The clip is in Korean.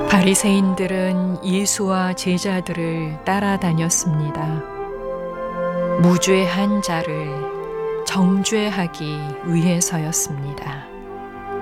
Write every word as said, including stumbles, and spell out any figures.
바리새인들은 예수와 제자들을 따라다녔습니다. 무죄한 자를 정죄하기 위해서였습니다.